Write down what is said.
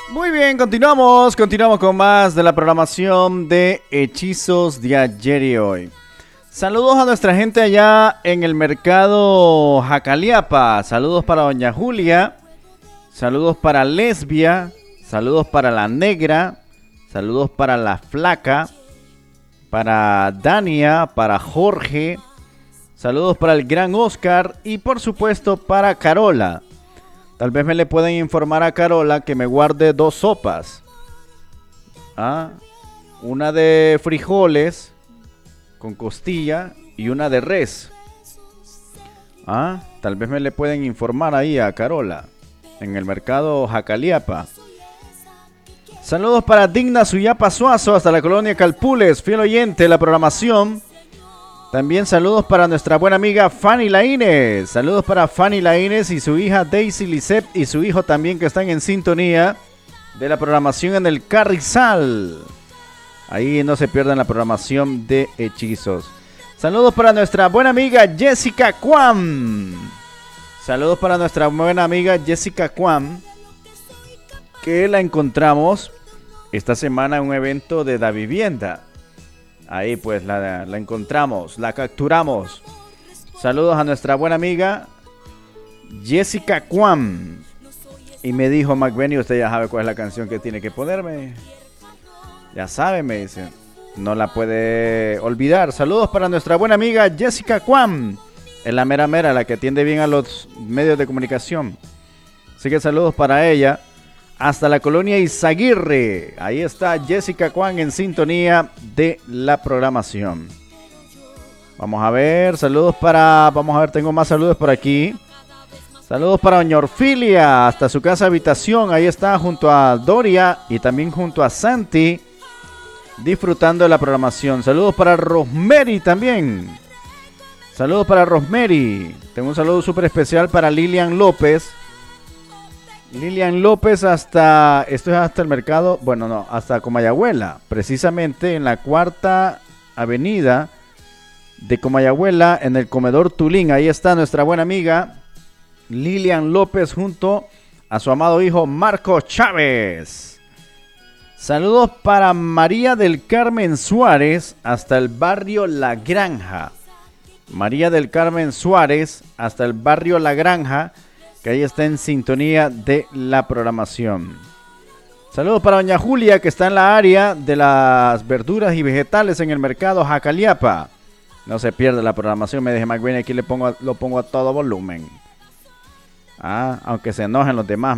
Muy bien, continuamos con más de la programación de Hechizos de ayer y hoy. Saludos a nuestra gente allá en el mercado Jacaliapa. Saludos para Doña Julia. Saludos para Lesbia. Saludos para la Negra. Saludos para la Flaca. Para Dania. Para Jorge. Saludos para el gran Oscar. Y por supuesto para Carola. Tal vez me le pueden informar a Carola que me guarde 2 sopas. Una de frijoles con costilla y una de res. Tal vez me le pueden informar ahí a Carola en el mercado Jacaliapa. Saludos para Digna Suyapa Suazo hasta la colonia Calpules, fiel oyente de la programación. También saludos para nuestra buena amiga Fanny Laínez. Saludos para Fanny Laínez y su hija Daisy Lisset y su hijo también que están en sintonía de la programación en el Carrizal. Ahí no se pierdan la programación de Hechizos. Saludos para nuestra buena amiga Jessica Kwan. Saludos para nuestra buena amiga Jessica Kwan, que la encontramos esta semana en un evento de Da Vivienda. Ahí pues la encontramos, la capturamos. Saludos a nuestra buena amiga Jessica Kwan. Y me dijo McBenny, usted ya sabe cuál es la canción que tiene que ponerme. Ya sabe, me dice. No la puede olvidar. Saludos para nuestra buena amiga Jessica Kwan. Es la mera mera, la que atiende bien a los medios de comunicación. Así que saludos para ella. Hasta la colonia Izaguirre. Ahí está Jessica Kwan en sintonía de la programación. Vamos a ver, tengo más saludos por aquí. Saludos para Doña Orfilia, hasta su casa habitación. Ahí está junto a Doria y también junto a Santi, disfrutando de la programación. Saludos para Rosemary también. Saludos para Rosemary. Tengo un saludo súper especial para Lilian López. Lilian López esto es hasta el mercado, hasta Comayagüela, precisamente en la 4ª avenida de Comayagüela, en el comedor Tulín. Ahí está nuestra buena amiga Lilian López junto a su amado hijo Marco Chávez. Saludos para María del Carmen Suárez hasta el barrio La Granja. María del Carmen Suárez hasta el barrio La Granja, que ahí está en sintonía de la programación. Saludos para Doña Julia, que está en la área de las verduras y vegetales en el mercado Jacaliapa. No se pierde la programación, me dije McBenny, aquí lo pongo a todo volumen. Aunque se enojen los demás.